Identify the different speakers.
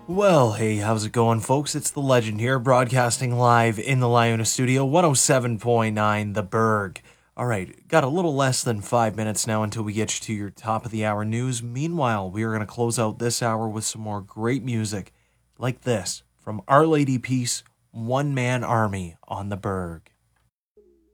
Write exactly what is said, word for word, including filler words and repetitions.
Speaker 1: Well, hey, how's it going, folks? It's the Legend here, broadcasting live in the Liona Studio, one oh seven point nine The Berg. All right, got a little less than five minutes now until we get you to your top of the hour news. Meanwhile, we are going to close out this hour with some more great music like this from Our Lady Peace, One Man Army on The Berg.